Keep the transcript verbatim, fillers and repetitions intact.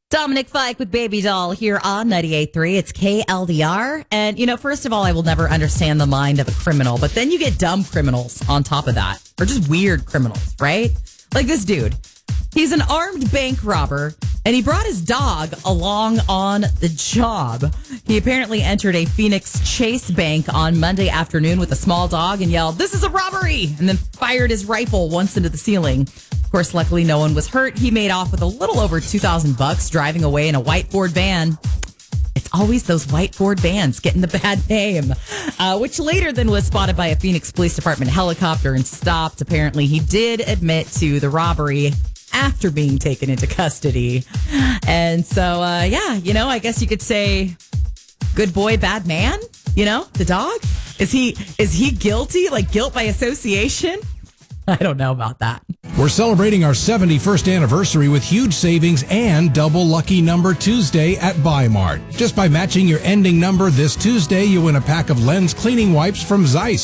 Dominic Fike with Baby Doll here on ninety-eight point three. It's K L D R. And, you know, first of all, I will never understand the mind of a criminal. But then you get dumb criminals on top of that. Or just weird criminals, right? Like this dude. He's an armed bank robber, and he brought his dog along on the job. He apparently entered a Phoenix Chase bank on Monday afternoon with a small dog and yelled, "This is a robbery!" and then fired his rifle once into the ceiling. Of course, luckily no one was hurt. He made off with a little over two thousand bucks driving away in a white Ford van. It's always those white Ford vans getting the bad name, uh, which later then was spotted by a Phoenix Police Department helicopter and stopped. Apparently, he did admit to the robbery after being taken into custody. And so, uh, yeah, you know, I guess you could say good boy, bad man, you know, the dog. Is he is he guilty, like guilt by association? I don't know about that. We're celebrating our seventy-first anniversary with huge savings and double lucky number Tuesday at Buy Mart. Just by matching your ending number this Tuesday, you win a pack of Lens cleaning wipes from Zeiss.